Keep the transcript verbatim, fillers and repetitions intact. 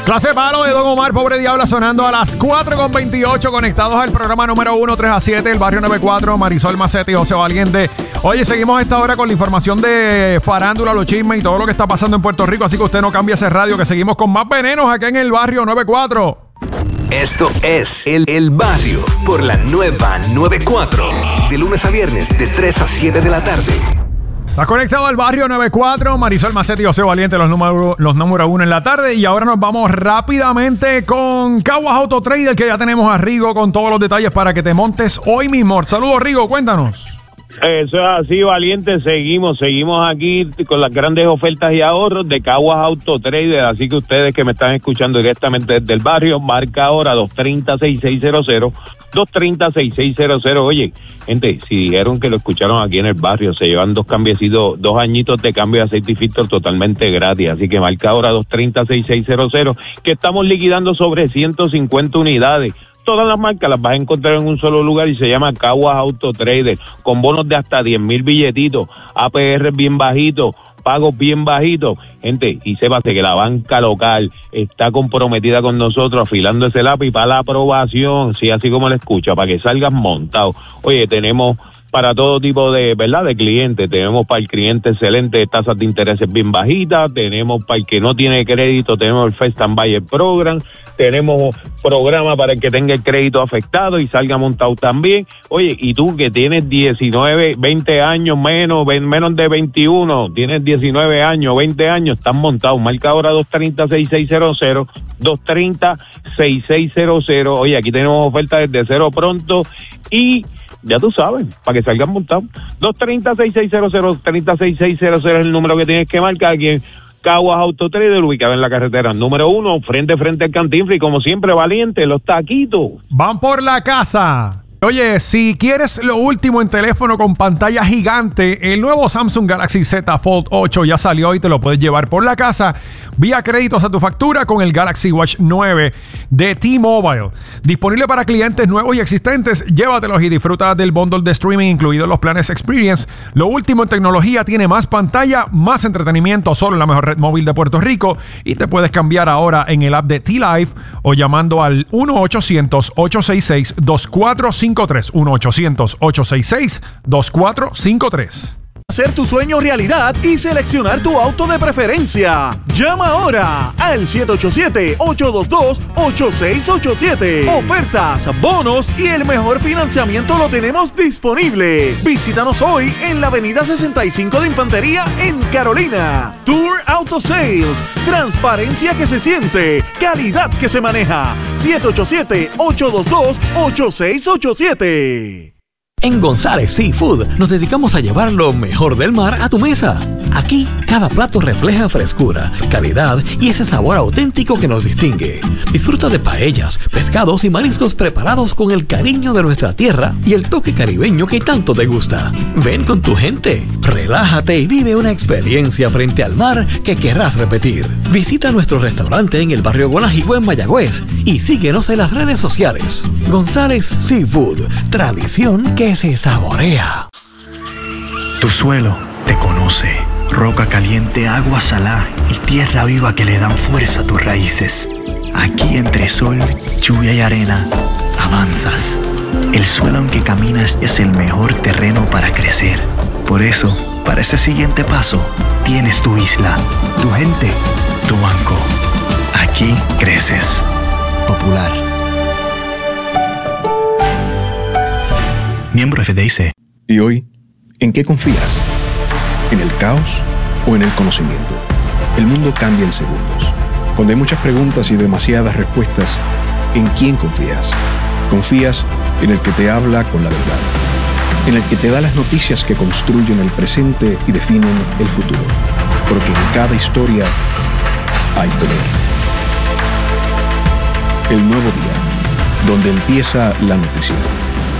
Clase Palo de Don Omar, Pobre Diabla, sonando a las cuatro con veintiocho, conectados al programa número uno, tres a siete, el barrio noventa y cuatro, Marisol Macete y José Valiente. Oye, seguimos a esta hora con la información de farándula, los chismes y todo lo que está pasando en Puerto Rico, así que usted no cambie ese radio, que seguimos con más venenos acá en el barrio noventa y cuatro. Esto es El, el Barrio por la nueva noventa y cuatro, de lunes a viernes de tres a siete de la tarde. Está conectado al barrio noventa y cuatro, Marisol Macete y José Valiente, los número, los número uno en la tarde. Y ahora nos vamos rápidamente con Caguas Auto Trader, que ya tenemos a Rigo con todos los detalles para que te montes hoy mismo. Saludos, Rigo, cuéntanos. Eso es así, Valiente. Seguimos, seguimos aquí con las grandes ofertas y ahorros de Caguas Auto Trader. Así que ustedes que me están escuchando directamente desde el barrio, marca ahora dos tres cero, seis seis cero cero, dos tres cero, seis seis cero cero. Oye, gente, si dijeron que lo escucharon aquí en el barrio, se llevan dos cambiecitos, dos añitos de cambio de aceite y filtro totalmente gratis. Así que marca ahora dos tres cero, seis seis cero cero, que estamos liquidando sobre ciento cincuenta unidades. Todas las marcas las vas a encontrar en un solo lugar y se llama Caguas Auto Trader, con bonos de hasta diez mil billetitos, A P R bien bajitos, pagos bien bajitos. Gente, y sépase que la banca local está comprometida con nosotros, afilando ese lápiz para la aprobación, sí, así como la escucha, para que salgas montado. Oye, tenemos para todo tipo de, ¿verdad?, de clientes. Tenemos para el cliente excelente tasas de intereses bien bajitas, tenemos para el que no tiene crédito, tenemos el First and Buyer Program, tenemos programa para el que tenga el crédito afectado y salga montado también. Oye, y tú que tienes diecinueve, veinte años menos, menos de veintiuno, tienes diecinueve años, veinte años, estás montado. Marca ahora dos tres cero, seis seis cero cero, dos tres cero, seis seis cero cero. Oye, aquí tenemos ofertas desde cero pronto y ya tú sabes, para que salgan montados. dos tres cero, seis seis cero cero, dos tres cero, seis seis cero cero es el número que tienes que marcar aquí en Caguas Auto Trader, ubicado en la carretera número uno, frente a frente al Cantinflas, y como siempre, Valiente, los taquitos van por la casa. Oye, si quieres lo último en teléfono con pantalla gigante, el nuevo Samsung Galaxy Z Fold ocho ya salió y te lo puedes llevar por la casa vía créditos a tu factura con el Galaxy Watch nueve de T-Mobile. Disponible para clientes nuevos y existentes, llévatelos y disfruta del bundle de streaming incluido en los planes Experience. Lo último en tecnología, tiene más pantalla, más entretenimiento, solo en la mejor red móvil de Puerto Rico, y te puedes cambiar ahora en el app de T-Live o llamando al uno ochocientos, ocho seis seis, dos cuatro cinco tres, uno ochocientos, ocho seis seis, dos cuatro cinco tres. Hacer tu sueño realidad y seleccionar tu auto de preferencia. Llama ahora al siete ocho siete, ocho dos dos, ocho seis ocho siete. Ofertas, bonos y el mejor financiamiento lo tenemos disponible. Visítanos hoy en la avenida sesenta y cinco de Infantería en Carolina. Tour Auto Sales. Transparencia que se siente. Calidad que se maneja. siete ocho siete, ocho dos dos, ocho seis ocho siete. En González Seafood nos dedicamos a llevar lo mejor del mar a tu mesa. Aquí, cada plato refleja frescura, calidad y ese sabor auténtico que nos distingue. Disfruta de paellas, pescados y mariscos preparados con el cariño de nuestra tierra y el toque caribeño que tanto te gusta. Ven con tu gente, relájate y vive una experiencia frente al mar que querrás repetir. Visita nuestro restaurante en el barrio Guanajibo en Mayagüez y síguenos en las redes sociales. González Seafood, tradición que se saborea. Tu suelo te conoce. Roca caliente, agua salada y tierra viva que le dan fuerza a tus raíces. Aquí entre sol, lluvia y arena, avanzas. El suelo en que caminas es el mejor terreno para crecer. Por eso, para ese siguiente paso, tienes tu isla, tu gente, tu banco. Aquí creces. Popular. Miembro F D I C. ¿Y hoy, en qué confías? ¿En el caos o en el conocimiento? El mundo cambia en segundos. Cuando hay muchas preguntas y demasiadas respuestas, ¿en quién confías? ¿Confías en el que te habla con la verdad? ¿En el que te da las noticias que construyen el presente y definen el futuro? Porque en cada historia hay poder. El nuevo día, donde empieza la noticia.